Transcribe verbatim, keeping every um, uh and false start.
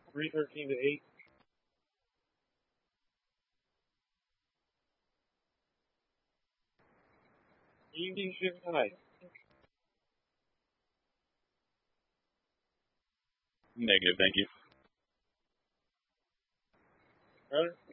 three thirteen to eight. Evening shift tonight. Negative, thank you. Brother?